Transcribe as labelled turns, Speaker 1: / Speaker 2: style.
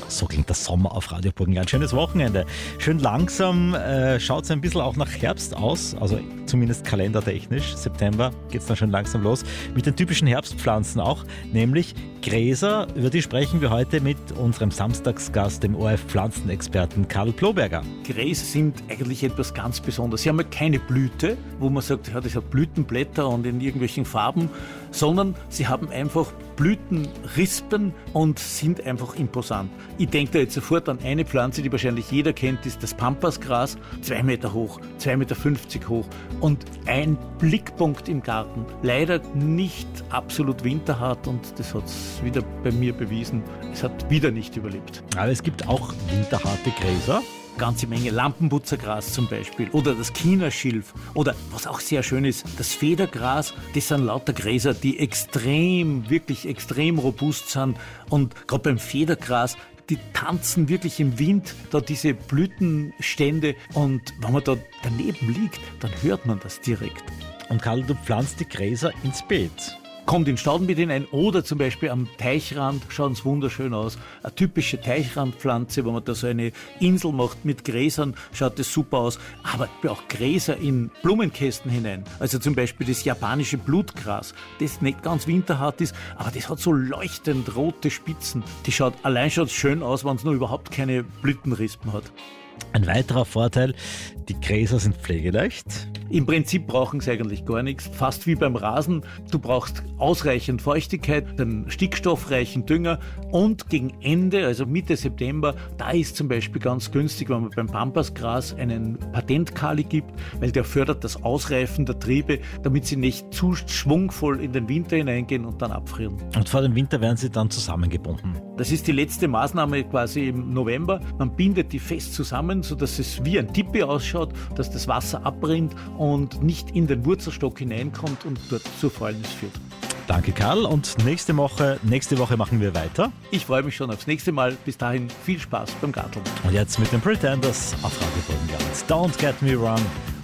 Speaker 1: So klingt der Sommer auf Radio Burgenland. Schönes Wochenende. Schön langsam schaut es ein bisschen auch nach Herbst aus, also zumindest kalendertechnisch. September geht es dann schon langsam los. Mit den typischen Herbstpflanzen auch, nämlich Gräser. Über die sprechen wir heute mit unserem Samstagsgast, dem ORF-Pflanzenexperten Karl Ploberger.
Speaker 2: Gräser sind eigentlich etwas ganz Besonderes. Sie haben ja keine Blüte, wo man sagt, ja, das hat Blütenblätter und in irgendwelchen Farben, sondern sie haben einfach Blütenrispen und sind einfach imposant. Ich denke da jetzt sofort an eine Pflanze, die wahrscheinlich jeder kennt, ist das Pampasgras, 2 Meter hoch, 2,50 Meter hoch und ein Blickpunkt im Garten. Leider nicht absolut winterhart und das hat es wieder bei mir bewiesen. Es hat wieder nicht überlebt.
Speaker 1: Aber es gibt auch winterharte Gräser.
Speaker 2: Ganze Menge Lampenputzergras zum Beispiel oder das Chinaschilf oder was auch sehr schön ist, das Federgras. Das sind lauter Gräser, die wirklich extrem robust sind und gerade beim Federgras, die tanzen wirklich im Wind, da diese Blütenstände und wenn man da daneben liegt, dann hört man das direkt.
Speaker 1: Und Karl, du pflanzt die Gräser ins Beet.
Speaker 2: Kommt in Staudenbeet hinein oder zum Beispiel am Teichrand, schaut es wunderschön aus. Eine typische Teichrandpflanze, wenn man da so eine Insel macht mit Gräsern, schaut das super aus. Aber auch Gräser in Blumenkästen hinein. Also zum Beispiel das japanische Blutgras, das nicht ganz winterhart ist, aber das hat so leuchtend rote Spitzen. Die schaut allein schon schön aus, wenn es nur überhaupt keine Blütenrispen hat.
Speaker 1: Ein weiterer Vorteil, die Gräser sind pflegeleicht.
Speaker 2: Im Prinzip brauchen sie eigentlich gar nichts. Fast wie beim Rasen. Du brauchst ausreichend Feuchtigkeit, einen stickstoffreichen Dünger und gegen Ende, also Mitte September, da ist zum Beispiel ganz günstig, wenn man beim Pampasgras einen Patentkali gibt, weil der fördert das Ausreifen der Triebe, damit sie nicht zu schwungvoll in den Winter hineingehen und dann abfrieren.
Speaker 1: Und vor dem Winter werden sie dann zusammengebunden.
Speaker 2: Das ist die letzte Maßnahme quasi im November. Man bindet die fest zusammen, sodass es wie ein Tipi ausschaut, dass das Wasser abrinnt und nicht in den Wurzelstock hineinkommt und dort zur Fäulnis führt.
Speaker 1: Danke, Karl. Und nächste Woche machen wir weiter.
Speaker 2: Ich freue mich schon aufs nächste Mal. Bis dahin viel Spaß beim Garteln.
Speaker 1: Und jetzt mit den Pretenders auf Radio Burgenland. Don't Get Me Wrong.